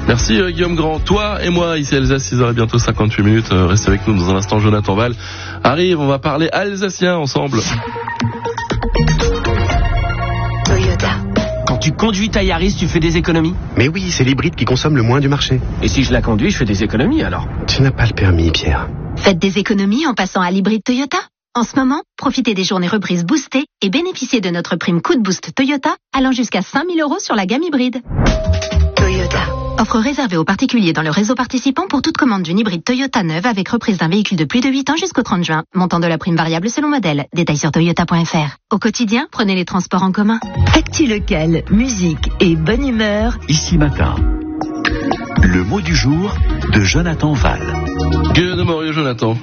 Merci Guillaume Grand. Toi et moi, ici Alsace, 6h et bientôt 58 minutes. Restez avec nous dans un instant. Jonathan Val arrive, on va parler alsacien ensemble. Toyota. Quand tu conduis ta Yaris, tu fais des économies? Mais oui, c'est l'hybride qui consomme le moins du marché. Et si je la conduis, je fais des économies alors? Tu n'as pas le permis, Pierre. Faites des économies en passant à l'hybride Toyota. En ce moment, profitez des journées reprises boostées et bénéficiez de notre prime coup de boost Toyota allant jusqu'à 5 000 € sur la gamme hybride. Toyota. Offre réservée aux particuliers dans le réseau participant pour toute commande d'une hybride Toyota neuve avec reprise d'un véhicule de plus de 8 ans jusqu'au 30 juin. Montant de la prime variable selon modèle. Détails sur toyota.fr. Au quotidien, prenez les transports en commun. Actu local, musique et bonne humeur. Ici matin. Le mot du jour de Jonathan Val. Good morning, Jonathan.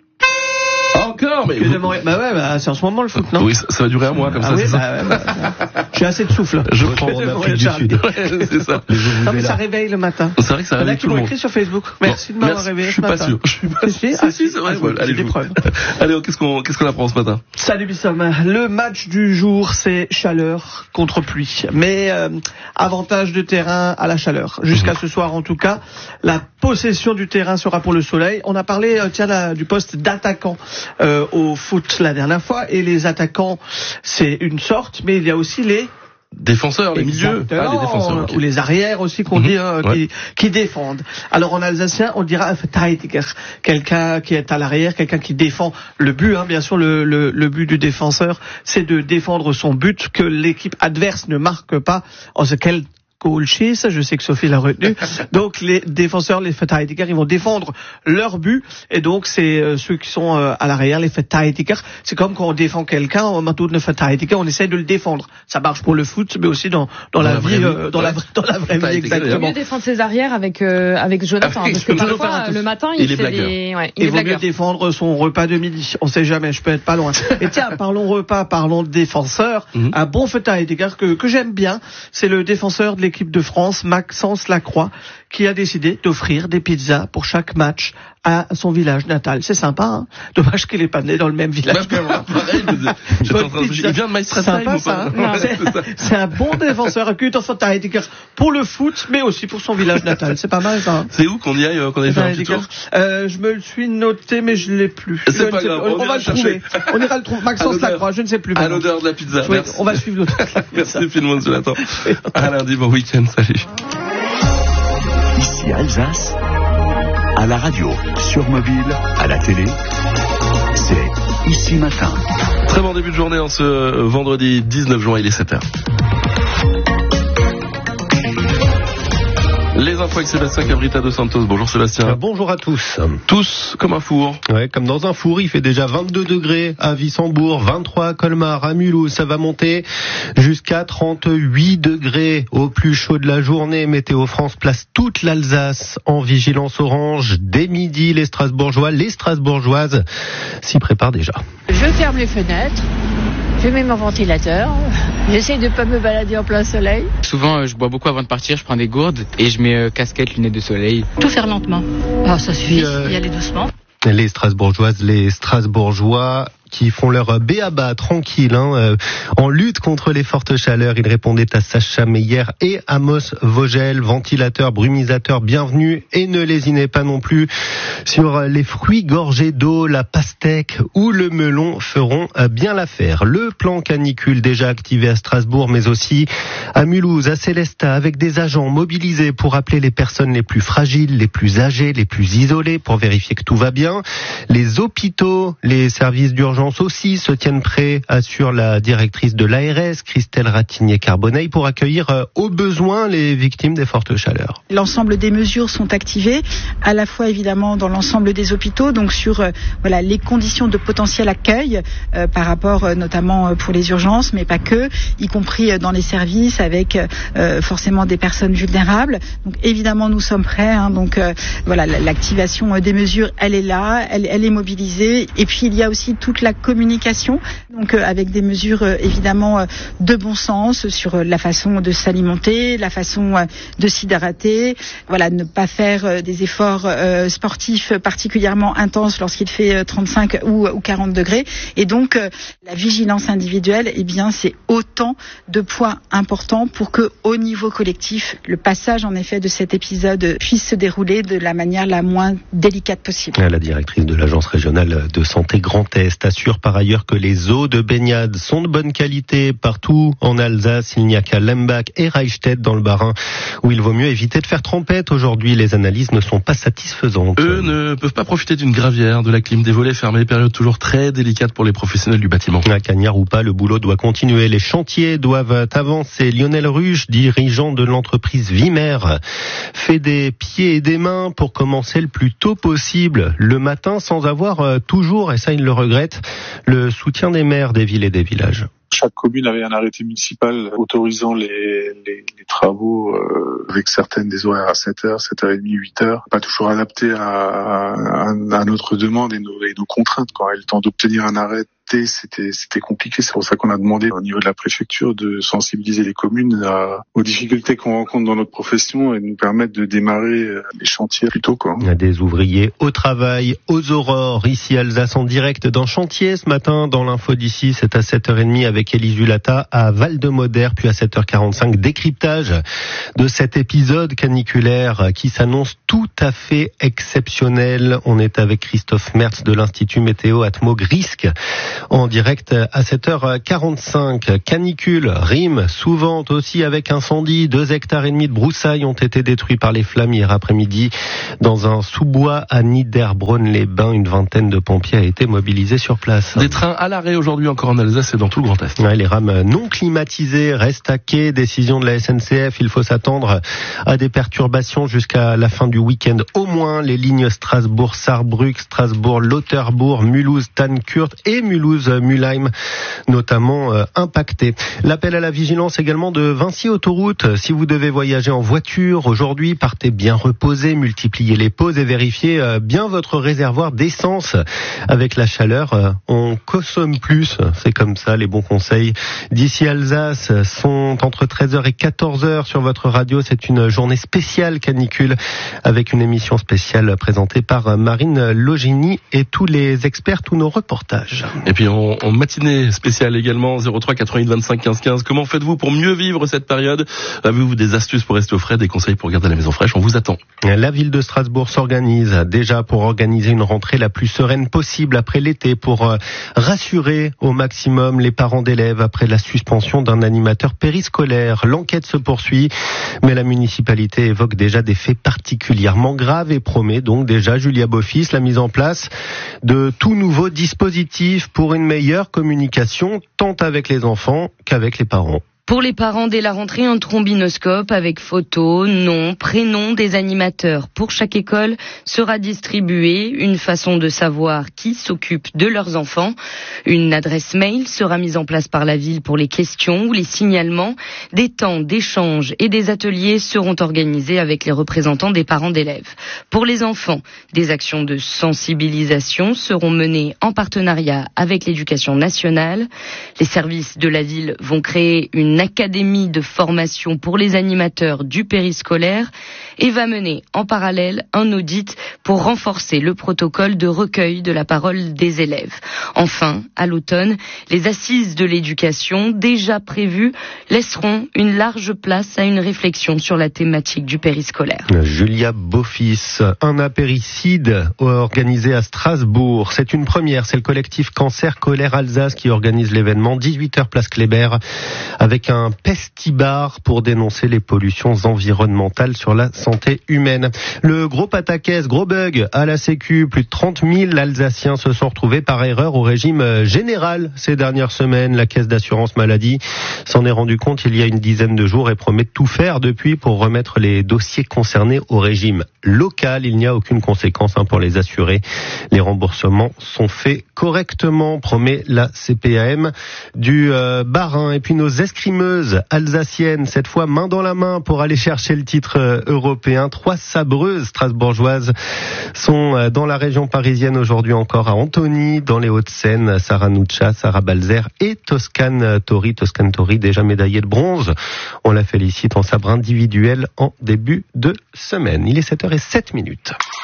Encore, mais c'est en ce moment le foot, non? Oui, ça va durer un mois comme ça. Oui, c'est ça. J'ai assez de souffle. Je prends en Afrique du Sud. Ouais, c'est ça. Non, mais ça réveille le matin. C'est vrai que ça réveille tout le monde. écrit sur Facebook. Merci de m'avoir réveillé. Je suis pas sûr. Si, c'est vrai. Allez, des preuves. Allez, qu'est-ce qu'on apprend ce matin? Salut Bissom. Le match du jour, c'est chaleur contre pluie. Mais avantage de terrain à la chaleur. Jusqu'à ce soir, en tout cas, la possession du terrain sera pour le soleil. On a parlé du poste d'attaquant au foot la dernière fois, et les attaquants, c'est une sorte, mais il y a aussi les défenseurs, les milieux, les défenseurs, okay. Ou les arrières aussi qu'on dit qui défendent. Alors en alsacien, on dira Verteidiger, quelqu'un qui est à l'arrière, quelqu'un qui défend le but. Bien sûr, le but du défenseur, c'est de défendre son but, que l'équipe adverse ne marque pas. En ce qu'elle ça, je sais que Sophie l'a retenu. Donc les défenseurs, les Verteidiger, ils vont défendre leur but, et donc c'est ceux qui sont à l'arrière, les Verteidiger. C'est comme quand on défend quelqu'un, on essaie de le défendre. Ça marche pour le foot, mais aussi dans la vie, dans la vraie vie, exactement. Il vaut mieux défendre ses arrières avec Jonathan, parce que parfois le matin il fait des il vaut mieux défendre son repas de midi. On sait jamais, je peux être pas loin. Et tiens, parlons repas, parlons de défenseur. Un bon Verteidiger que j'aime bien, c'est le défenseur de l'équipe de France, Maxence Lacroix, qui a décidé d'offrir des pizzas pour chaque match à son village natal. C'est sympa, hein? Dommage qu'il n'est pas né dans le même village que moi. Il vient de Maïstretheim, c'est un bon défenseur, pour le foot, mais aussi pour son village natal. C'est pas mal, ça. Hein? C'est où qu'on y aille, qu'on ait fait un petit tour? Je me le suis noté, mais je l'ai plus. C'est pas grave, on va le trouver. On ira le trouver. Maxence Lacroix, je ne sais plus. À l'odeur de la pizza. Oui, on va suivre l'odeur de la pizza. Merci Philmon, Jonathan. À lundi, bon week-end, salut. Ici Alsace, à la radio, sur mobile, à la télé, c'est Ici Matin. Très bon début de journée en ce vendredi 19 juin, il est 7h. Les infos avec Sébastien Cabrita de Santos. Bonjour Sébastien. Bonjour à tous. Tous comme un four. Ouais, comme dans un four. Il fait déjà 22 degrés à Wissembourg, 23 à Colmar, à Mulhouse. Ça va monter jusqu'à 38 degrés au plus chaud de la journée. Météo France place toute l'Alsace en vigilance orange. Dès midi, les Strasbourgeoises s'y préparent déjà. Je ferme les fenêtres. Je mets mon ventilateur, j'essaie de ne pas me balader en plein soleil. Souvent, je bois beaucoup avant de partir, je prends des gourdes et je mets casquette, lunettes de soleil. Tout faire lentement. Ça suffit, y aller doucement. Les Strasbourgeoises, les Strasbourgeois qui font leur b.a.-ba tranquille, en lutte contre les fortes chaleurs. Ils répondaient à Sacha Meyer et Amos Vogel, ventilateurs, brumisateurs, bienvenue, et ne lésinez pas non plus sur les fruits gorgés d'eau, la pastèque ou le melon feront bien l'affaire. Le plan canicule déjà activé à Strasbourg, mais aussi à Mulhouse, à Célestat, avec des agents mobilisés pour appeler les personnes les plus fragiles, les plus âgées, les plus isolées, pour vérifier que tout va bien. Les hôpitaux, les services d'urgence aussi se tiennent prêts, assure la directrice de l'ARS, Christelle Ratigné-Carbonneil, pour accueillir au besoin les victimes des fortes chaleurs. L'ensemble des mesures sont activées, à la fois évidemment dans l'ensemble des hôpitaux, donc sur les conditions de potentiel accueil par rapport notamment pour les urgences, mais pas que, y compris dans les services avec forcément des personnes vulnérables. Donc évidemment nous sommes prêts, l'activation des mesures, elle est là, elle est mobilisée, et puis il y a aussi toute la la communication, donc avec des mesures évidemment de bon sens sur la façon de s'alimenter, la façon de s'hydrater, voilà, ne pas faire des efforts sportifs particulièrement intenses lorsqu'il fait 35 ou 40 degrés. Et donc la vigilance individuelle, eh bien c'est autant de points importants pour que au niveau collectif, le passage en effet de cet épisode puisse se dérouler de la manière la moins délicate possible. La directrice de l'Agence régionale de santé Grand Est assure par ailleurs que les eaux de baignade sont de bonne qualité partout en Alsace. Il n'y a qu'à Lembach et Reichstätt dans le Bas-Rhin où il vaut mieux éviter de faire trempette. Aujourd'hui, les analyses ne sont pas satisfaisantes. Eux ne peuvent pas profiter d'une gravière, de la clim, des volets fermés, période toujours très délicate pour les professionnels du bâtiment. À Cagnard ou pas, le boulot doit continuer. Les chantiers doivent avancer. Lionel Ruge, dirigeant de l'entreprise Vimer, fait des pieds et des mains pour commencer le plus tôt possible le matin sans avoir toujours, et ça il le regrette, le soutien des maires des villes et des villages. Chaque commune avait un arrêté municipal autorisant les travaux avec certaines des horaires à 7h, 7h30, 8h. Pas toujours adapté à notre demande et nos contraintes. Quand il y a le temps d'obtenir un arrêté, c'était compliqué. C'est pour ça qu'on a demandé au niveau de la préfecture de sensibiliser les communes aux difficultés qu'on rencontre dans notre profession et de nous permettre de démarrer les chantiers plus tôt, quoi. Des ouvriers au travail, aux aurores, ici Alsace en direct d'un chantier ce matin dans l'info d'ici. C'est à 7h30 avec Élise Hulata à Val-de-Moder, puis à 7h45 décryptage de cet épisode caniculaire qui s'annonce tout à fait exceptionnel. On est avec Christophe Mertz de l'Institut Météo Atmog Risque en direct à 7h45. Canicule rime souvent aussi avec incendie. 2,5 hectares de broussailles ont été détruits par les flammes hier après-midi dans un sous-bois à Niederbronn-les-Bains. Une vingtaine de pompiers a été mobilisés sur place. Des trains à l'arrêt aujourd'hui encore en Alsace et dans tout le Grand Est. Ouais, les rames non climatisées restent à quai. Décision de la SNCF. Il faut s'attendre à des perturbations jusqu'à la fin du week-end. Au moins les lignes Strasbourg-Saarbrück, Strasbourg-Lauterbourg, Mulhouse-Tannenkurd et Mulhouse-Mulheim notamment impactés. L'appel à la vigilance également de Vinci Autoroute. Si vous devez voyager en voiture aujourd'hui, partez bien reposé, multipliez les pauses et vérifiez bien votre réservoir d'essence. Avec la chaleur, on consomme plus. C'est comme ça, les bons conseils d'ici Alsace sont entre 13h et 14h sur votre radio. C'est une journée spéciale canicule avec une émission spéciale présentée par Marine Logini et tous les experts, tous nos reportages. Et puis en matinée spéciale également, 03 88 25 15 15. Comment faites-vous pour mieux vivre cette période? Avez-vous des astuces pour rester au frais, des conseils pour garder la maison fraîche? On vous attend. La ville de Strasbourg s'organise déjà pour organiser une rentrée la plus sereine possible après l'été, pour rassurer au maximum les parents d'élèves après la suspension d'un animateur périscolaire. L'enquête se poursuit, mais la municipalité évoque déjà des faits particulièrement graves et promet donc déjà, Julia Beaufils, la mise en place de tout nouveaux dispositifs pour une meilleure communication tant avec les enfants qu'avec les parents. Pour les parents, dès la rentrée, un trombinoscope avec photos, nom, prénom des animateurs pour chaque école sera distribué. Une façon de savoir qui s'occupe de leurs enfants. Une adresse mail sera mise en place par la ville pour les questions ou les signalements. Des temps d'échange et des ateliers seront organisés avec les représentants des parents d'élèves. Pour les enfants, des actions de sensibilisation seront menées en partenariat avec l'éducation nationale. Les services de la ville vont créer une académie de formation pour les animateurs du périscolaire et va mener en parallèle un audit pour renforcer le protocole de recueil de la parole des élèves. Enfin, à l'automne, les assises de l'éducation déjà prévues laisseront une large place à une réflexion sur la thématique du périscolaire. Julia Beaufils, un apéricide organisé à Strasbourg. C'est une première, c'est le collectif Cancer Colère Alsace qui organise l'événement, 18h place Kléber, avec un pestibar pour dénoncer les pollutions environnementales sur la santé humaine. Le gros pataquès, gros bug à la Sécu, plus de 30 000 Alsaciens se sont retrouvés par erreur au régime général ces dernières semaines. La caisse d'assurance maladie s'en est rendu compte il y a une dizaine de jours et promet de tout faire depuis pour remettre les dossiers concernés au régime local. Il n'y a aucune conséquence pour les assurés. Les remboursements sont faits correctement, promet la CPAM du Bas-Rhin. Et puis nos escrimes escrimeuses alsaciennes, cette fois main dans la main pour aller chercher le titre européen. 3 sabreuses strasbourgeoises sont dans la région parisienne aujourd'hui encore à Antony, dans les Hauts-de-Seine. Sarah Nuccia, Sarah Balzer et Toscane Tori. Toscane Tori, déjà médaillée de bronze. On la félicite en sabre individuel en début de semaine. Il est 7h07.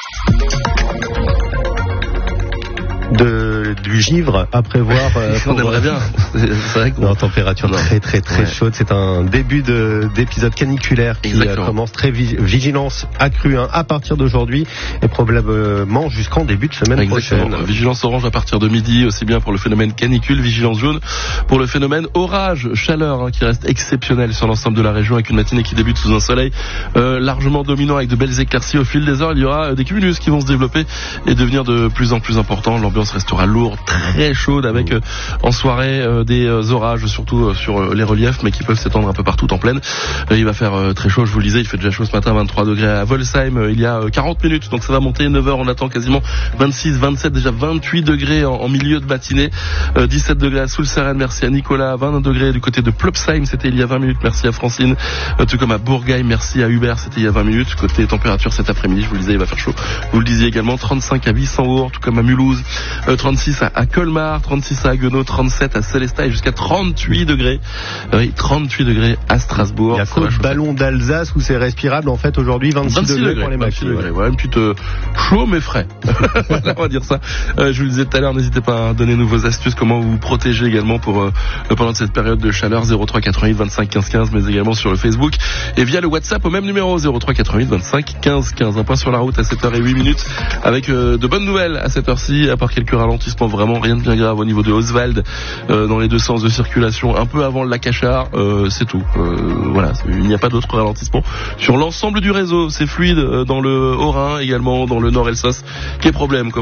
Du givre à prévoir. On aimerait bien. C'est vrai qu'on température très chaude. C'est un début d'épisode caniculaire qui commence. Très vigilance accrue à partir d'aujourd'hui et probablement jusqu'en début de semaine prochaine. Vigilance orange à partir de midi, aussi bien pour le phénomène canicule. Vigilance jaune pour le phénomène orage, chaleur qui reste exceptionnelle sur l'ensemble de la région, avec une matinée qui débute sous un soleil largement dominant avec de belles éclaircies. Au fil des heures, il y aura des cumulus qui vont se développer et devenir de plus en plus importants. L'ambiance restera lourde, très chaude, avec en soirée des orages, surtout sur les reliefs, mais qui peuvent s'étendre un peu partout en plaine. Il va faire très chaud, je vous le disais, il fait déjà chaud ce matin, 23 degrés à Volsheim il y a 40 minutes, donc ça va monter. 9h, on attend quasiment 26, 27, déjà 28 degrés en milieu de matinée, 17 degrés à Soulseren, merci à Nicolas, 20 degrés du côté de Plopsheim, c'était il y a 20 minutes, merci à Francine, tout comme à Bourgail, merci à Hubert, c'était il y a 20 minutes. Côté température cet après-midi, je vous le disais, il va faire chaud, vous le disiez également, 35 à Wissembourg, tout comme à Mulhouse, 36 à Colmar, 36 à Haguenau, 37 à Célestat et jusqu'à 38 degrés. Oui, 38 degrés à Strasbourg. Il y a qu'au ballon d'Alsace où c'est respirable en fait aujourd'hui, 26 degrés pour les maximums. Voilà, une petite chaud mais frais. Voilà, on va dire ça. Je vous le disais tout à l'heure, n'hésitez pas à donner nous vos astuces, comment vous protéger également pour pendant cette période de chaleur. 03 88 25 15 15, mais également sur le Facebook et via le WhatsApp au même numéro 03 88 25 15 15. Un point sur la route à 7h08 avec de bonnes nouvelles à cette heure-ci, à part quelques ralentissements, vraiment rien de bien grave au niveau de Oswald, dans les deux sens de circulation, un peu avant le lac Achard, c'est tout. Voilà, il n'y a pas d'autres ralentissements sur l'ensemble du réseau. C'est fluide dans le Haut-Rhin, également dans le Nord-Elsass, qui est problème.